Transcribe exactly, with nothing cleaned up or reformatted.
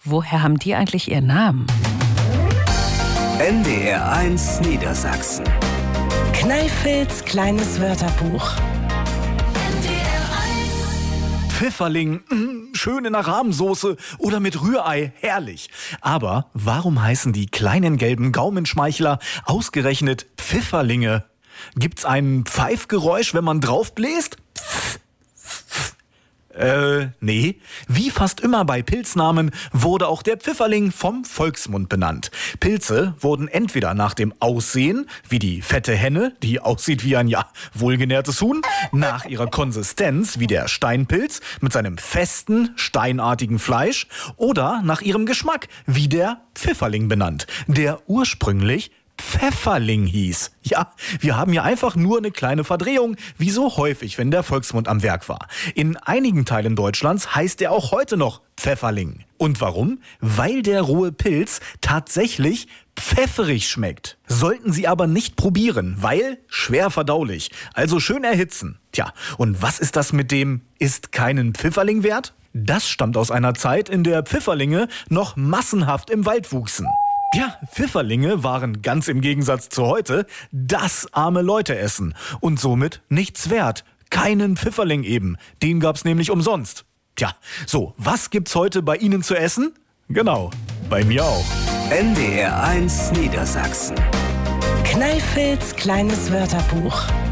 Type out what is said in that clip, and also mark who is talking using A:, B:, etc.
A: woher haben die eigentlich ihren Namen?
B: N D R eins Niedersachsen.
C: Kneifels kleines Wörterbuch.
D: Pfifferling, mh, schön in der Rahmsoße oder mit Rührei, herrlich. Aber warum heißen die kleinen gelben Gaumenschmeichler ausgerechnet Pfifferlinge? Gibt's ein Pfeifgeräusch, wenn man draufbläst? Pff, pff. Äh, nee. Wie fast immer bei Pilznamen wurde auch der Pfifferling vom Volksmund benannt. Pilze wurden entweder nach dem Aussehen, wie die fette Henne, die aussieht wie ein, ja, wohlgenährtes Huhn, nach ihrer Konsistenz, wie der Steinpilz mit seinem festen, steinartigen Fleisch, oder nach ihrem Geschmack, wie der Pfifferling benannt, der ursprünglich Pfefferling hieß. Ja, wir haben hier einfach nur eine kleine Verdrehung, wie so häufig, wenn der Volksmund am Werk war. In einigen Teilen Deutschlands heißt er auch heute noch Pfefferling. Und warum? Weil der rohe Pilz tatsächlich pfefferig schmeckt. Sollten Sie aber nicht probieren, weil schwer verdaulich. Also schön erhitzen. Tja, und was ist das mit dem ist keinen Pfifferling wert? Das stammt aus einer Zeit, in der Pfifferlinge noch massenhaft im Wald wuchsen. Ja, Pfifferlinge waren ganz im Gegensatz zu heute das arme Leute-Essen und somit nichts wert. Keinen Pfifferling eben, den gab's nämlich umsonst. Tja, so, was gibt's heute bei Ihnen zu essen? Genau, bei mir auch.
B: N D R eins Niedersachsen.
C: Kneifels kleines Wörterbuch.